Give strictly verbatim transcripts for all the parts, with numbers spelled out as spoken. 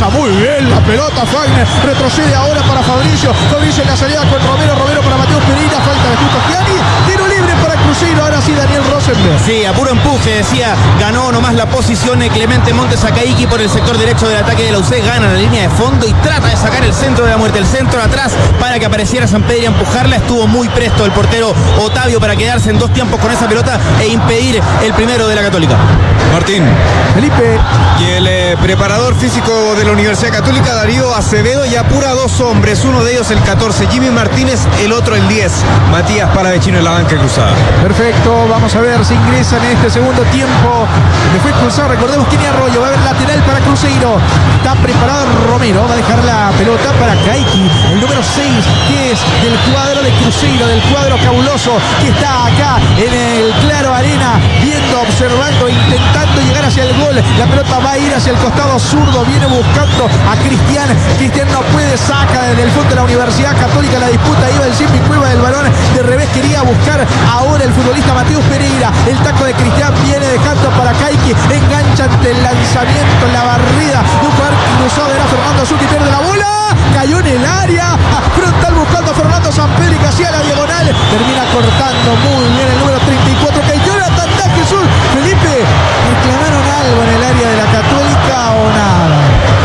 pasa muy bien la pelota. Fagner retrocede ahora para Fabricio. Fabricio en la salida con Romero. Romero para Mateo Pereira. Falta de Justo Gianni. Tiro libre para Cruzeiro. Ahora sí Daniel Rosenberg. Sí, a puro empuje, decía. Ganó nomás la posición Clemente Montes a Caiki por el sector derecho del ataque de la U C. Gana la línea de fondo y trata de sacar el centro de la muerte. El centro atrás para que apareciera Sampedri a empujarla. Estuvo muy presto el portero Otavio para quedarse en dos tiempos con esa pelota e impedir el primero de la Católica. Martín. Felipe. Y el eh, preparador físico de la Universidad Católica, Darío Acevedo, y apura a dos hombres. Uno de ellos el catorce, Jimmy Martínez, el otro el diez, Matías Palavecino en la banca cruzada. Perfecto, vamos a ver si ingresa en este segundo tiempo. Le fue expulsado, recordemos, Kenny Arroyo. Va a haber lateral para Cruzeiro. Está preparado Romero. Va a dejar la pelota para Caiki, el número seis, que es del cuadro de Cruzeiro, del cuadro cabuloso, que está acá en el Claro Arena, viendo, observando, intentando llegar hacia el gol. La pelota va a ir hacia el costado zurdo. Viene buscando a Cristian. Cristian no puede, saca desde el fondo de la Universidad Católica. La disputa iba el Simpi Cueva del balón. De revés quería buscar ahora el futbolista Mateus Pereira. El taco de Cristian viene dejando para Caiki. Engancha ante el lanzamiento, la barrida de un jugador cruzado. Era Fernando Zucchi, pierde la bola. Cayó en el área. Frontal buscando a Fernando Sampedri, que hacía la diagonal. Termina cortando muy bien el número treinta y cuatro, que Jonathan da Jesús. Felipe, ¿reclamaron algo en el área de la Católica o nada?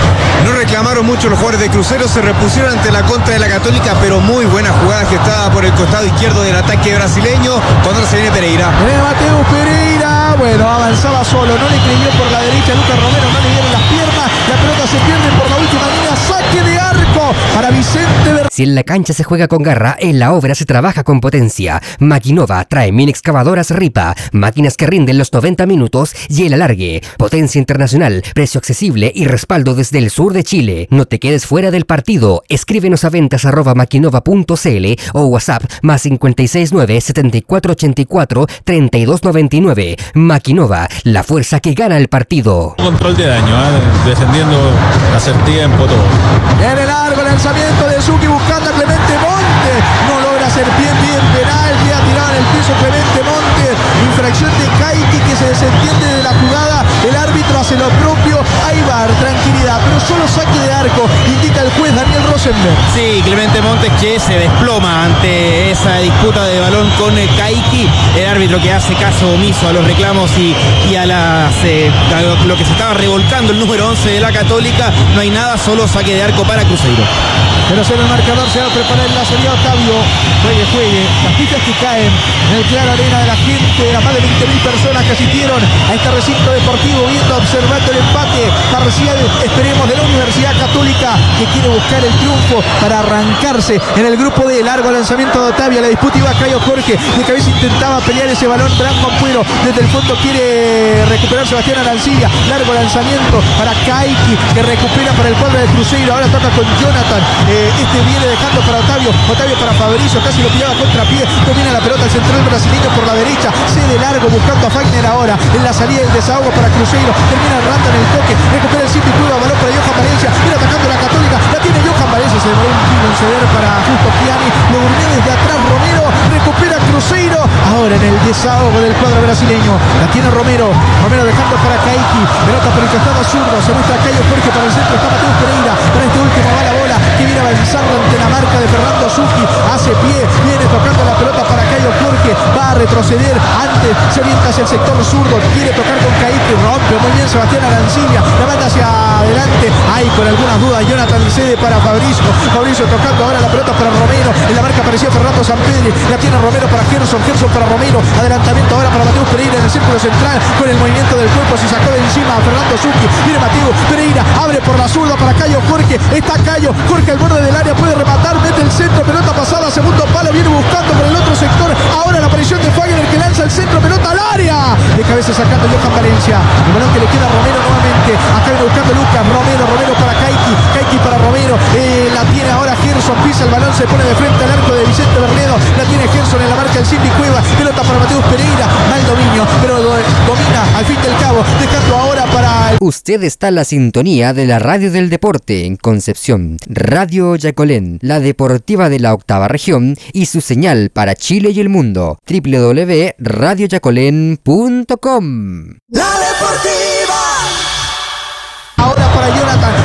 No reclamaron mucho los jugadores de Cruzeiro, se repusieron ante la contra de la Católica, pero muy buena jugada que estaba por el costado izquierdo del ataque brasileño. Cuando se viene Pereira. Viene Mateus Pereira. Bueno, avanzaba solo, no le creyó por la derecha. Lucas Romero no le dieron las piernas. La pelota se pierde por la última línea. Saque de arco para Vicente Ver. Si en la cancha se juega con garra, en la obra se trabaja con potencia. Maquinova trae mini excavadoras Ripa, máquinas que rinden los noventa minutos y el alargue. Potencia internacional, precio accesible y respaldo desde el sur de Chile. No te quedes fuera del partido. Escríbenos a ventas arroba maquinova punto cl o WhatsApp más cinco seis nueve, siete cuatro ocho cuatro, tres dos nueve nueve. Maquinova, la fuerza que gana el partido. Control de daño, ¿eh? Defendiendo, hacer tiempo, todo. En el largo lanzamiento de Zucchi buscando a Clemente Montes. No logra hacer bien, bien penal. Queda tirado en el piso Clemente Montes. Infracción de Caiki, que se desentiende de la jugada. El árbitro hace lo propio. Ahí va, tranquilidad, pero solo saque de arco, indica el juez Daniel Rosenberg. Sí, Clemente Montes, que se desploma ante esa disputa de balón con Caiki. El árbitro que hace caso omiso a los reclamos y, y a, las, eh, a lo, lo que se estaba revolcando el número once de la Católica. No hay nada, solo saque de arco para Cruzeiro. Pero en el marcador se va a preparar la salida Otavio. Juegue, juegue. Las pistas que caen en el Claro Arena de la gente. Las más de veinte mil personas que asistieron a este recinto deportivo, viendo, observando el empate parcial, esperemos, de la Universidad Católica, que quiere buscar el triunfo para arrancarse en el grupo D. Largo lanzamiento de Otavio. La disputa iba a Cayo Jorge. De cabeza intentaba pelear ese balón. Branco Ampuero desde el fondo quiere recuperar Sebastián Arancilla. Largo lanzamiento para Caiki, que recupera para el cuadro de Cruzeiro. Ahora toca con Jonathan. Eh, este viene dejando para Otavio. Otavio para Fabricio. Casi lo pillaba contrapié. Domina la pelota el central brasileño por la derecha. Cede largo buscando a Fagner ahora. En la salida del desahogo para Cruzeiro. Termina Randa en el toque. Recupera el Simpi Cueva. Balón para Johan Valencia. Viene atacando la Católica. La tiene Johan Valencia. Se demoró un tiro en ceder para Justo Gianni. Lo durmió desde atrás Romero. Recupera Cruzeiro. Ahora en el desahogo del cuadro brasileño. La tiene Romero. Romero dejando para Caiki. Pelota por el costado zurdo. Se muestra Cayo Jorge para el centro. Está Mateus Pereira. Para este último va la bola. Que viene avanzando ante la marca de Fernando Zucchi. Hace pie. Viene tocando la pelota para Cayo Jorge. Va a retroceder. Antes se orienta hacia el sector zurdo. Quiere tocar con Caiki. Rompe muy bien Sebastián Arancilla. La manda hacia adelante. Ahí con algunas dudas. Jonathan cede para Fabricio. Fabricio tocando ahora la pelota para Romero. En la marca apareció Fernando Sampedri. La tiene Romero para Gerson. Gerson para Romero. Adelantamiento ahora para Mateus Pereira en el círculo central. Con el movimiento del cuerpo se sacó de encima a Fernando Zucchi. Viene Mateus Pereira. Abre por la zurda para Cayo Jorge. Está Cayo Jorge al borde del área. Puede rematar. Mete el centro. Pelota pasada. Segundo palo. Viene buscando por el otro sector. Ahora la aparición de Fagner, que lanza el centro. Pelota al área. De cabeza sacando Johan Valencia. El balón que le queda a Romero nuevamente. Acá viene buscando Lucas. Romero. Romero para Caiki. Caiki para Romero. Eh, la tiene ahora Gerson. Pisa el balón. Se pone de frente al arco de Vicente Bernedo. La tiene Gerson en la marca del Simpi Cueva. Pelota para Mateus Pereira. Mal dominio. Pero domina al fin del cabo. Dejando ahora para... El... Usted está en la sintonía de la Radio del Deporte en Concepción. Radio Yacolén, la deportiva de la octava región y su señal para Chile y el mundo. doble u doble u doble u punto radio yacolén punto com. La deportiva. Ahora para Jonathan.